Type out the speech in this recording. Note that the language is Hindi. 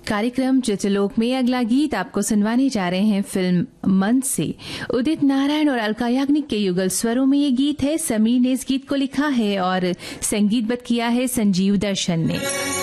कार्यक्रम चित्रलोक में अगला गीत आपको सुनवाने जा रहे हैं फिल्म मन से। उदित नारायण और अलका याग्निक के युगल स्वरों में ये गीत है। समीर ने इस गीत को लिखा है और संगीतबद्ध किया है संजीव दर्शन ने।